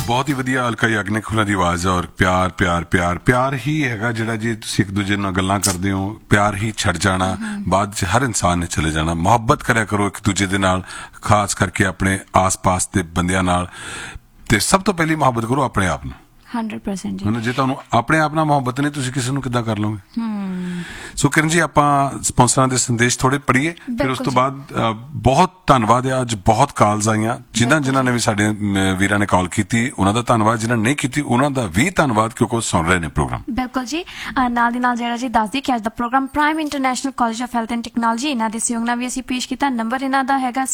ਬਹੁਤ ਹੀ ਵਧੀਆ ਅਲਕਾ ਯਾਗਨਿਕ ਹੋਰਾਂ ਦੀ ਆਵਾਜ਼ ਔਰ ਪਿਆਰ ਪਿਆਰ ਪਿਆਰ ਪਿਆਰ ਹੀ ਹੈਗਾ ਜਿਹੜਾ ਜੇ ਤੁਸੀਂ ਇੱਕ ਦੂਜੇ ਨਾਲ ਗੱਲਾਂ ਕਰਦੇ ਹੋ ਪਿਆਰ ਹੀ ਛੱਡ ਜਾਣਾ ਬਾਅਦ ਚ ਹਰ ਇਨਸਾਨ ਨੇ ਚਲੇ ਜਾਣਾ। ਮੁਹੱਬਤ ਕਰਿਆ ਕਰੋ ਇੱਕ ਦੂਜੇ ਦੇ ਨਾਲ, ਖਾਸ ਕਰਕੇ ਆਪਣੇ ਆਸ-ਪਾਸ ਦੇ ਬੰਦਿਆਂ ਨਾਲ, ਤੇ ਸਭ ਤੋਂ ਪਹਿਲੀ ਮੁਹੱਬਤ ਕਰੋ ਆਪਣੇ ਆਪ ਨੂੰ। 100% ਜੀ। ਜੇ ਤੁਹਾਨੂੰ ਆਪਣੇ ਆਪ ਨਾਲ ਮੁਹੱਬਤ ਨਹੀਂ, ਤੁਸੀਂ ਕਿਸੇ ਨੂੰ ਕਿੱਦਾਂ ਕਰ ਲਓਗੇ? ਸੋ ਕਿਰਨ ਜੀ, ਆਪਾਂ ਸਪਾਂਸਰਾਂ ਦੇ ਸੰਦੇਸ਼ ਥੋੜੇ ਪੜ੍ਹੀਏ, ਫਿਰ ਉਸ ਤੋਂ ਬਾਅਦ ਬਹੁਤ ਧੰਨਵਾਦ ਹੈ। ਅੱਜ ਬਹੁਤ ਕਾਲਸ ਆਈਆਂ, ਜਿਨ੍ਹਾਂ ਨੇ ਵੀ ਸਾਡੇ ਵੀਰਾਂ ਨੇ ਕਾਲ ਕੀਤੀ ਉਹਨਾਂ ਦਾ ਧੰਨਵਾਦ, ਜਿਨ੍ਹਾਂ ਨੇ ਨਹੀਂ ਕੀਤੀ ਉਹਨਾਂ ਦਾ ਵੀ ਧੰਨਵਾਦ, ਕਿਉਂਕਿ ਉਹ ਸੁਣ ਰਹੇ ਨੇ ਪ੍ਰੋਗਰਾਮ। ਬਿਲਕੁਲ ਜੀ। ਨਾਲ ਦੀ ਨਾਲ ਜਿਹੜਾ ਜੀ ਦੱਸਦੀ ਕਿ ਅੱਜ ਦਾ programme prime international college of health and technology ਇਹਨਾਂ ਦੇ ਸਹਿਯੋਗ ਨਾਲ ਵੀ ਅਸੀਂ ਪੇਸ਼ ਕੀਤਾ। ਨੰਬਰ ਇਹਨਾਂ ਦਾ ਹੈਗਾ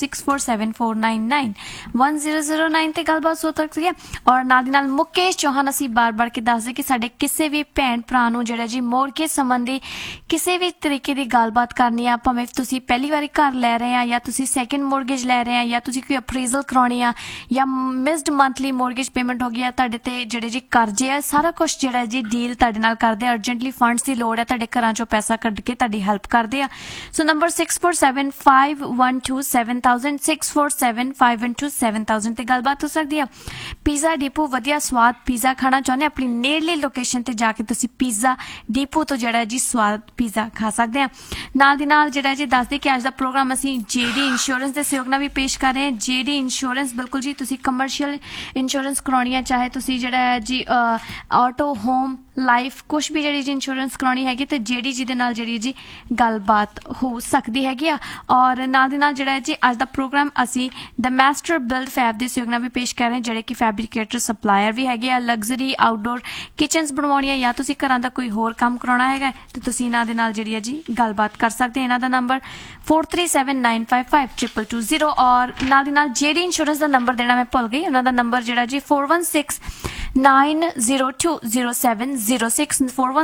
6474991009 ਤੇ ਗੱਲਬਾਤ ਹੋ ਸਕਦੀ ਹੈ। ਔਰ ਨਾਲ ਦੀ ਨਾਲ ਮੁਕੇਸ਼ ਚੌਹਾਨ ਅਸੀਂ ਬਾਰ-ਬਾਰ ਕੇ ਦੱਸਦੇ ਕਿ ਸਾਡੇ ਕਿਸੇ ਵੀ ਭੈਣ ਭਰਾ ਨੂੰ ਜਿਹੜਾ ਜੀ ਮੋਰਗੇਜ ਸੰਬੰਧੀ ਕਿਸੇ ਵੀ ਤਰੀਕੇ ਦੀ ਗੱਲਬਾਤ ਕਰਨੀ ਆ, ਭਾਵੇਂ ਤੁਸੀਂ ਪਹਿਲੀ ਵਾਰੀ ਘਰ ਲੈ ਰਹੇ ਆ ਜਾਂ ਤੁਸੀਂ ਸੈਕਿੰਡ ਮੋਰਗੇਜ ਲੈ ਰਹੇ ਆ ਜਾਂ ਤੁਸੀਂ ਕੋਈ ਅਪਰੇਜ਼ਲ ਕਰਾਉਣੀ ਆ ਜਾਂ ਮਿਸਡ ਮੰਥਲੀ ਮੋਰਗੇਜ ਪੇਮੈਂਟ ਹੋ ਗਈ ਆ, ਤੁਹਾਡੇ ਤੇ ਜਿਹੜੇ ਜੀ ਕਰਜ਼ੇ ਆ, ਸਾਰਾ ਕੁਝ ਜਿਹੜਾ ਜੀ ਡੀਲ ਤੁਹਾਡੇ ਨਾਲ ਕਰਦੇ ਆ। ਅਰਜੈਂਟਲੀ ਫੰਡਸ ਦੀ ਲੋੜ ਹੈ, ਤੁਹਾਡੇ ਘਰਾਂ ਚੋਂ ਪੈਸਾ ਕੱਢ ਕੇ ਤੁਹਾਡੀ ਹੈਲਪ ਕਰਦੇ ਆ। ਸੋ ਨੰਬਰ 6475127000 6475127000 ਤੇ ਗੱਲਬਾਤ ਹੋ ਸਕਦੀ ਆ। ਪੀਜ਼ਾ ਡੀਪੂ, ਵਧੀਆ ਸਵਾਦ ਪੀਜ਼ਾ ਖਾਣਾ ਚਾਹੁੰਦੇ ਆਪਣੀ ਨੇੜਲੀ ਲੋਕੇਸ਼ਨ ਤੇ ਜਾ ਕੇ ਤੁਸੀਂ ਪੀਜ਼ਾ ਡੀਪੂ ਤੋਂ ਜਿਹੜਾ ਜੀ ਸਵਾਦ ਪੀਜ਼ਾ ਖਾ ਸਕਦੇ ਆ। ਨਾਲ ਦੀ ਨਾਲ ਜਿਹੜਾ ਜੀ ਦੱਸਦੇ ਕਿ ਅੱਜ ਦਾ ਪ੍ਰੋਗਰਾਮ ਅਸੀਂ ਜੇਡੀ ਇੰਸ਼ੋਰੈਂਸ ਦੇ ਸਹਿਯੋਗ ਨਾਲ ਵੀ ਪੇਸ਼ ਕਰ ਰਹੇ ਹਾਂ। ਜੇਡੀ ਇੰਸ਼ੋਰੈਂਸ, ਬਿਲਕੁਲ ਜੀ, ਤੁਸੀਂ ਕਮਰਸ਼ੀਅਲ ਇੰਸ਼ੋਰੈਂਸ ਕਰਾਉਣੀ ਹੈ, ਚਾਹੇ ਤੁਸੀਂ ਜਿਹੜਾ ਹੈ ਜੀ ਆਟੋ, ਹੋਮ, ਲਾਈਫ, ਕੁਛ ਵੀ ਜਿਹੜੀ ਜੀ ਇੰਸ਼ੋਰੈਂਸ ਕਰਾਉਣੀ ਹੈਗੀ ਤੇ ਜਿਹੜੀ ਜਿਹਦੇ ਨਾਲ ਜਿਹੜੀ ਜੀ ਗੱਲਬਾਤ ਹੋ ਸਕਦੀ ਹੈਗੀ ਆ। ਔਰ ਨਾਲ ਦੇ ਨਾਲ ਜਿਹੜਾ ਜੀ ਅੱਜ ਦਾ ਪ੍ਰੋਗਰਾਮ ਅਸੀਂ ਦ ਮਾਸਟਰ ਬਿਲਡ ਫੈਬ ਦੇ ਸਹਿਯੋਗ ਨਾਲ ਵੀ ਪੇਸ਼ ਕਰ ਰਹੇ ਹਾਂ, ਜਿਹੜੇ ਕਿ ਫੈਬਰੀਕੇਟਰ ਸਪਲਾਇਰ ਵੀ ਹੈਗੇ ਆ। ਲਗਜ਼ਰੀ ਆਊਟਡੋਰ ਕਿਚਨਸ ਬਣਵਾਉਣੀਆਂ ਜਾਂ ਤੁਸੀਂ ਘਰਾਂ ਦਾ ਕੋਈ ਹੋਰ ਕੰਮ ਕਰਾਉਣਾ ਹੈਗਾ ਤੇ ਤੁਸੀਂ ਇਹਨਾਂ ਦੇ ਨਾਲ ਜਿਹੜੀ ਹੈ ਜੀ ਗੱਲਬਾਤ ਕਰ ਸਕਦੇ। ਇਹਨਾਂ ਦਾ ਨੰਬਰ 4379552220 ਔਰ ਨਾਲ ਦੀ ਨਾਲ ਜਿਹੜੀ ਇੰਸ਼ੋਰੈਂਸ ਦਾ ਨੰਬਰ ਦੇਣਾ ਮੈਂ ਭੁੱਲ ਗਈ, ਉਹਨਾਂ ਦਾ ਨੰਬਰ ਜਿਹੜਾ ਜੀ 4169020706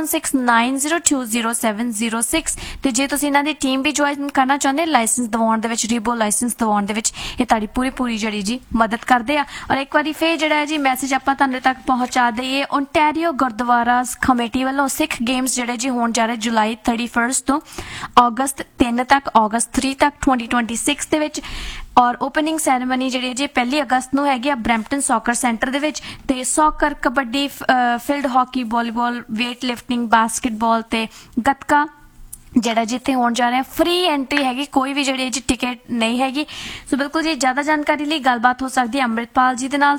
4169020706। ਤੇ ਜੇ ਤੁਸੀਂ ਇਹਨਾਂ ਦੀ ਟੀਮ ਵੀ ਜੁਆਇਨ ਕਰਨਾ ਚਾਹੁੰਦੇ, ਲਾਇਸੈਂਸ ਦਿਵਾਉਣ ਦੇ ਵਿੱਚ, ਰੀਬੋ ਲਾਇਸੈਂਸ ਦਿਵਾਉਣ ਦੇ ਵਿੱਚ ਇਹ ਤੁਹਾਡੀ ਪੂਰੀ ਜਿਹੜੀ ਜੀ ਮਦਦ ਕਰਦੇ ਆ। ਔਰ ਇੱਕ ਵਾਰੀ ਫੇਰ ਜਿਹੜਾ ਹੈ ਜੀ ਮੈਸੇਜ ਆਪਾਂ ਤੁਹਾਨੂੰ ਤੱਕ ਪਹੁੰਚਾ ਦਈਏ, ਓਨਟਾਰੀਓ ਗੁਰਦੁਆਰਾ ਕਮੇਟੀ ਵੱਲੋਂ ਸਿੱਖ ਗੇਮਸ ਜਿਹੜੇ ਜੀ ਹੋਣ ਜਾ ਰਹੇ ਜੁਲਾਈ 31 ਤੋਂ ਅਗਸਤ 3 ਤੱਕ, ਅਗਸਤ 3 ਤੱਕ 2026 ਦੇ ਵਿੱਚ। ਔਰ ਓਪਨਿੰਗ ਸੈਰੇਮਨੀ ਜਿਹੜੀ ਜੀ 1 ਅਗਸਤ ਨੂੰ ਹੈਗੀ ਆ ਬਰੈਂਪਟਨ ਸੌਕਰ ਸੈਂਟਰ ਦੇ ਵਿੱਚ। ਤੇ soccer, kabaddi, field hockey, volleyball, weight lifting, basketball ਤੇ ਗੱਤਕਾ ਜਿਹੜਾ ਜਿੱਥੇ ਹੋਣ ਜਾ ਰਿਹਾ। ਫ੍ਰੀ ਐਂਟਰੀ ਹੈਗੀ, ਕੋਈ ਵੀ ਜਿਹੜੀ ਜੀ ਟਿਕਟ ਨਹੀਂ ਹੈਗੀ। ਸੋ ਬਿਲਕੁਲ ਜੀ, ਜ਼ਿਆਦਾ ਜਾਣਕਾਰੀ ਲਈ ਗੱਲਬਾਤ ਹੋ ਸਕਦੀ ਹੈ ਅੰਮ੍ਰਿਤਪਾਲ ਜੀ ਦੇ ਨਾਲ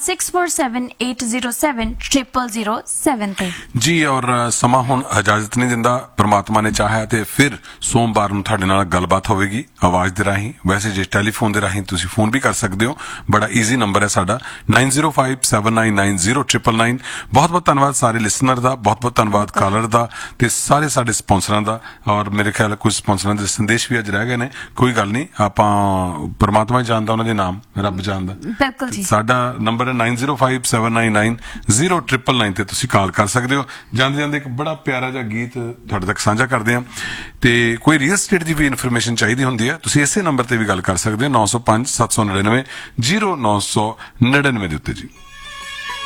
6478070007 ਤੇ ਜੀ। ਔਰ ਸਮਾਂ ਹੁਣ ਇਜਾਜ਼ਤ ਨਹੀਂ ਦਿੰਦਾ, ਪ੍ਰਮਾਤਮਾ ਨੇ ਚਾਹਿਆ ਤੇ ਫਿਰ ਸੋਮਵਾਰ ਨੂੰ ਤੁਹਾਡੇ ਨਾਲ ਗੱਲਬਾਤ ਹੋਵੇਗੀ ਆਵਾਜ਼ ਦੇ ਰਾਹੀਂ। ਵੈਸੇ ਜੇ ਟੈਲੀਫੋਨ ਦੇ ਰਾਹੀਂ ਤੁਸੀਂ ਫੋਨ ਵੀ ਕਰ ਸਕਦੇ ਹੋ, ਬੜਾ ਈਜ਼ੀ ਨੰਬਰ ਹੈ ਸਾਡਾ 9057990999। ਬਹੁਤ ਬਹੁਤ ਧੰਨਵਾਦ ਸਾਰੇ ਲਿਸਨਰ ਦਾ, ਬਹੁਤ ਬਹੁਤ ਧੰਨਵਾਦ ਕਾਲਰ ਦਾ ਤੇ ਸਾਰੇ ਸਾਡੇ ਸਪਾਂਸਰਾਂ ਦਾ। ਔਰ ਮੇਰੇ ਖਿਆਲ ਕੁਝ ਸਪਾਂਸਰਾਂ ਦੇ ਸੰਦੇਸ਼ ਵੀ ਅੱਜ ਰਹਿ ਗਏ ਨੇ, ਕੋਈ ਗੱਲ ਨਹੀਂ, ਆਪਾਂ ਪਰਮਾਤਮਾ ਹੀ ਜਾਣਦਾ ਉਹਨਾਂ ਦੇ ਨਾਮ, ਰੱਬ ਜਾਣਦਾ। ਬਿਲਕੁਲ ਜੀ। ਸਾਡਾ ਨੰਬਰ ਹੈ 9057990999 ਤੇ ਤੁਸੀਂ ਕਾਲ ਕਰ ਸਕਦੇ ਹੋ। ਜਾਂਦੇ ਜਾਂਦੇ ਇੱਕ ਬੜਾ ਪਿਆਰਾ ਜਿਹਾ ਗੀਤ ਤੁਹਾਡੇ ਤੱਕ ਸਾਂਝਾ ਕਰਦੇ ਹਾਂ। ਤੇ ਕੋਈ ਰੀਅਲ ਸਟੇਟ ਦੀ ਵੀ ਇਨਫੋਰਮੇਸ਼ਨ ਚਾਹੀਦੀ ਹੁੰਦੀ ਹੈ, ਤੁਸੀਂ ਇਸੇ ਨੰਬਰ ਤੇ ਵੀ ਗੱਲ ਕਰ ਸਕਦੇ ਹੋ 905 799 0999 ਦੇ ਉੱਤੇ ਜੀ।